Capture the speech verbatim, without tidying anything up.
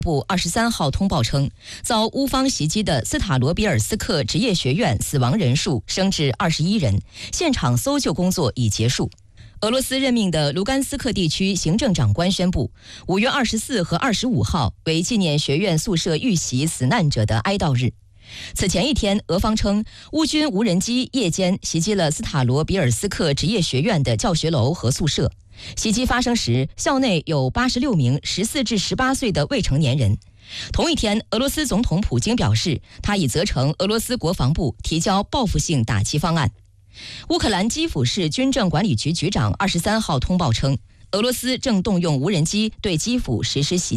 部二十三号通报称，遭乌方袭击的斯塔罗比尔斯克职业学院死亡人数升至二十一人，现场搜救工作已结束。俄罗斯任命的卢甘斯克地区行政长官宣布，五月二十四和二十五号为纪念学院宿舍遇袭死难者的哀悼日。此前一天，俄方称乌军无人机夜间袭击了斯塔罗比尔斯克职业学院的教学楼和宿舍。袭击发生时，校内有八十六名十四至十八岁的未成年人。同一天，俄罗斯总统普京表示，他已责成俄罗斯国防部提交报复性打击方案。乌克兰基辅市军政管理局局长二十三号通报称，俄罗斯正动用无人机对基辅实施袭击。